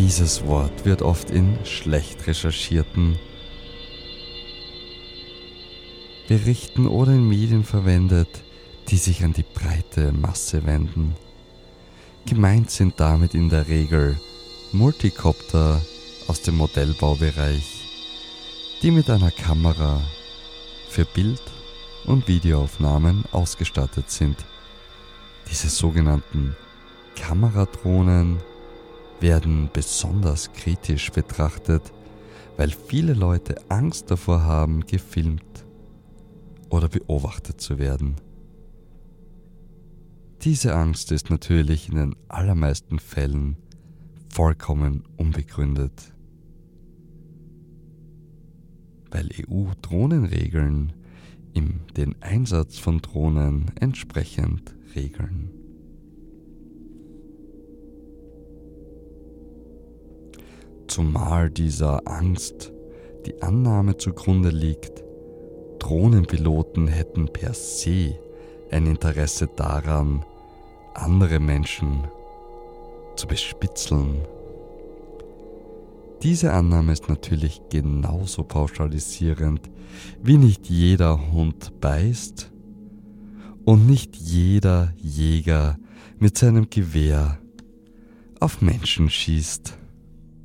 Dieses Wort wird oft in schlecht recherchierten Berichten oder in Medien verwendet, die sich an die breite Masse wenden. Gemeint sind damit in der Regel Multicopter aus dem Modellbaubereich, die mit einer Kamera für Bild- und Videoaufnahmen ausgestattet sind. Diese sogenannten Kameradrohnen werden besonders kritisch betrachtet, weil viele Leute Angst davor haben, gefilmt oder beobachtet zu werden. Diese Angst ist natürlich in den allermeisten Fällen vollkommen unbegründet, weil EU-Drohnenregeln den Einsatz von Drohnen entsprechend regeln. Zumal dieser Angst die Annahme zugrunde liegt, Drohnenpiloten hätten per se ein Interesse daran, andere Menschen zu bespitzeln. Diese Annahme ist natürlich genauso pauschalisierend, wie nicht jeder Hund beißt und nicht jeder Jäger mit seinem Gewehr auf Menschen schießt.